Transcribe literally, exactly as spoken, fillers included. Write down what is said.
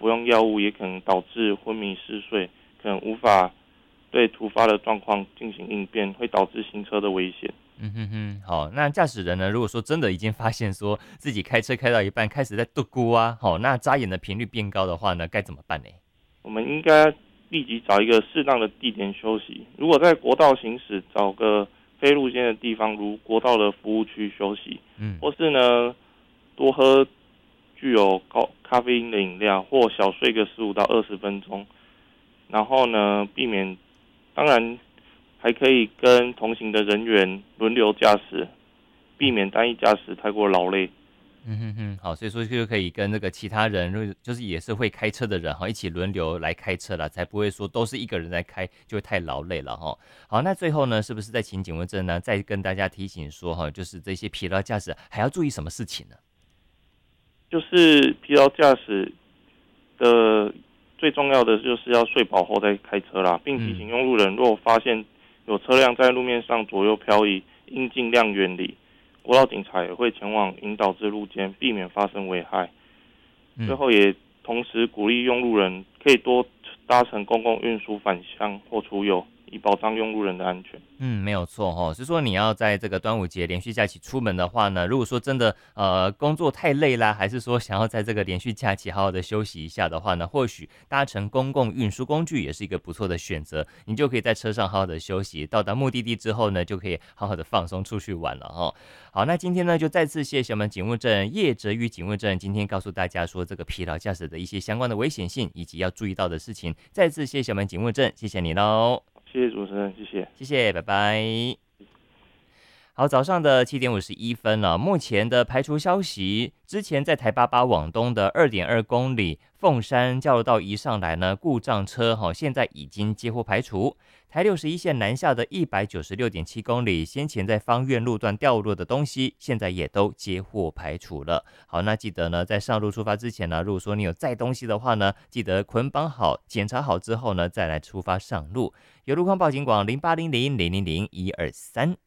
服用药物，也可能导致昏迷嗜睡，可能无法对突发的状况进行应变，会导致行车的危险。 嗯哼哼，好，那驾驶人呢，如果说真的已经发现说自己开车开到一半开始在嘟咕啊，好，那眨眼的频率变高的话呢，该怎么办呢？ 我们应该立即找一个适当的地点休息。如果在国道行驶，找个非路肩的地方，如国道的服务区休息， 嗯， 或是呢多喝具有高咖啡因的饮料，或小睡个十五到二十分钟。然后呢，避免，当然还可以跟同行的人员轮流驾驶，避免单一驾驶太过劳累。 嗯哼哼，好，所以说就可以跟那个其他人，就是也是会开车的人哈，一起轮流来开车了，才不会说都是一个人在开，就会太劳累了哈。好，那最后呢，是不是再请警卫证呢，再跟大家提醒说哈，就是这些疲劳驾驶还要注意什么事情呢？ 就是疲劳驾驶的最重要的就是要睡饱后再开车啦，并提醒嗯。 用路人，若发现有车辆在路面上左右漂移，应尽量远离。国道警察也会前往引导至路肩，避免发生危害。最嗯。 后也同时鼓励用路人可以多搭乘公共运输返乡或出游，以保障用路人的安全。 嗯，没有错哈、哦，是说你要在这个端午节连续假期出门的话呢，如果说真的呃工作太累啦，还是说想要在这个连续假期好好的休息一下的话呢，或许搭乘公共运输工具也是一个不错的选择，你就可以在车上好好的休息，到达目的地之后呢，就可以好好的放松出去玩了哈、哦。好，那今天呢就再次谢谢我们警务证叶哲宇警务证今天告诉大家说这个疲劳驾驶的一些相关的危险性以及要注意到的事情，再次谢谢我们警务证，谢谢你喽。 谢谢主持人，谢谢。 谢谢，拜拜。好，早上的七点五十一分了。目前的排除消息，之前在台八八往东的二点二公里凤山交流道移上来呢，故障车哈、哦，现在已经接获排除。台六十一线南下的一百九十六点七公里，先前在芳苑路段掉落的东西，现在也都接获排除了。好，那记得呢，在上路出发之前呢，如果说你有载东西的话呢，记得捆绑好、检查好之后呢，再来出发上路。有路况报警广零八零零零零零一二三。